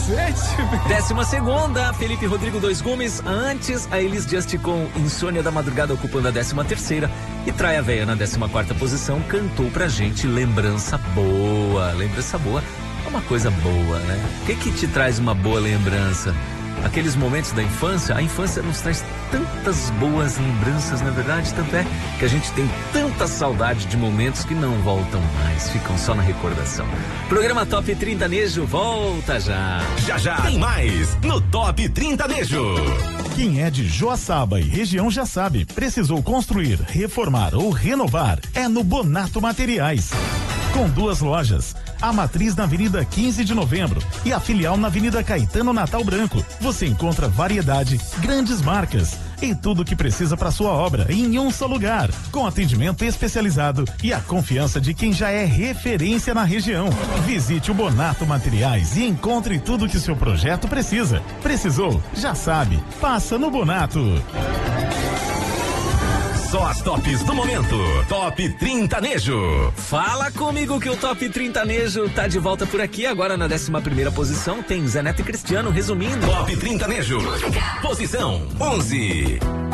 12ª, Felipe Rodrigo 2 Gomes. Antes, a Elis Just com Insônia da Madrugada ocupando a 13ª. E Traia Véia na 14ª posição cantou pra gente Lembrança Boa. Lembrança boa é uma coisa boa, né? O que te traz uma boa lembrança? Aqueles momentos da infância, a infância nos traz tantas boas lembranças, na verdade, tanto é que a gente tem tanta saudade de momentos que não voltam mais, ficam só na recordação. Programa Top 30 Nejo volta já. Já tem mais no Top 30 Nejo. Quem é de Joaçaba e região já sabe, precisou construir, reformar ou renovar, é no Bonato Materiais. Com 2 lojas, a matriz na Avenida 15 de Novembro e a filial na Avenida Caetano Natal Branco. Você encontra variedade, grandes marcas e tudo o que precisa para sua obra em um só lugar, com atendimento especializado e a confiança de quem já é referência na região. Visite o Bonato Materiais e encontre tudo que seu projeto precisa. Precisou? Já sabe. Passa no Bonato. Só as tops do momento. Top 30 Nejo. Fala comigo que o Top 30 Nejo tá de volta por aqui. Agora na 11ª posição tem Zé Neto e Cristiano, resumindo. Top 30 Nejo. Posição 11.